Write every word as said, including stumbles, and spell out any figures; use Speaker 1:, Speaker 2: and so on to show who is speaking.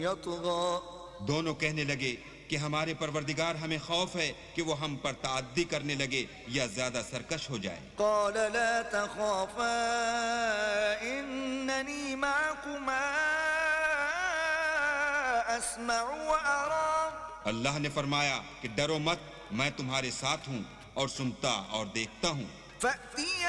Speaker 1: यत्ग़ा।
Speaker 2: दोनों कहने लगे कि हमारे परवरदिगार हमें खौफ है कि वो हम पर ताअद्दी करने लगे या ज्यादा सरकश हो जाए।
Speaker 1: क़ाल ला तख़ाफ़ा इन्ननी मअकुमा अस्मअु व अरा।
Speaker 2: अल्लाह ने फरमाया कि डरो मत, मैं तुम्हारे साथ हूँ और सुनता और देखता हूँ।
Speaker 1: फ़अतिया